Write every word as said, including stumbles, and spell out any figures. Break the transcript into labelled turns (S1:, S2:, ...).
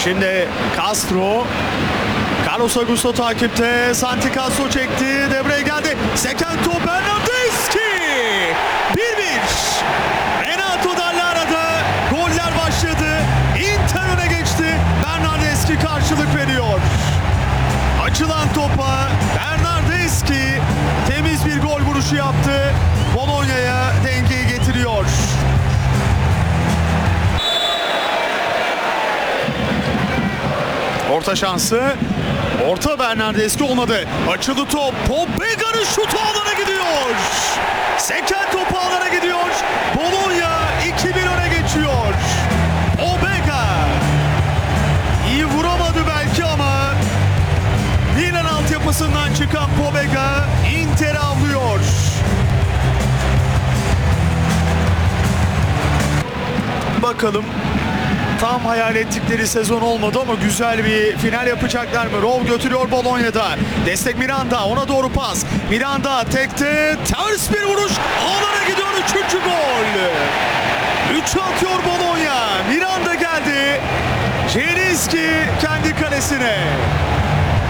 S1: Şimdi Castro. Carlos Augusto takipte. Santi Castro çekti. Devreye geldi. Seken top Bernardeschi. bir bir. Renato Dallara'da goller başladı. Inter öne geçti. Bernardeschi karşılık veriyor. Açılan topa Bernardeschi temiz bir gol vuruşu yaptı. Bologna'ya dengeyi getiriyor. Orta şansı. Orta Bernardeschi olmadı. Açıldı top. Pobega'nın şutu alana gidiyor. Seken topu alana gidiyor. Bologna iki bir öne geçiyor. Pobega. İyi vuramadı belki ama Milan altyapısından çıkan Pobega Inter'i avlıyor. Bakalım. Tam hayal ettikleri sezon olmadı ama güzel bir final yapacaklar mı? Rov götürüyor Bologna'da. Destek Miranda. Ona doğru pas. Miranda tekte. Ters bir vuruş. Ağlara gidiyor. Üçüncü gol. Üçü atıyor Bologna. Miranda geldi. Zielinski kendi kalesine.